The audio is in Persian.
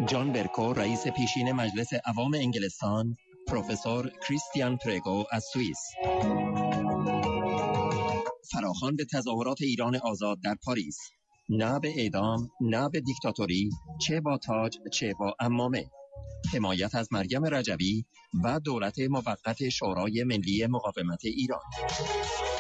جان برکو رئیس پیشین مجلس عوام انگلستان، پروفسور کریستیان پرگو از سوئیس. فراخوان به تظاهرات ایران آزاد در پاریس. نه به اعدام، نه به دیکتاتوری، چه با تاج چه با عمامه. حمایت از مریم رجبی و دولت موقت شورای ملی مقاومت ایران.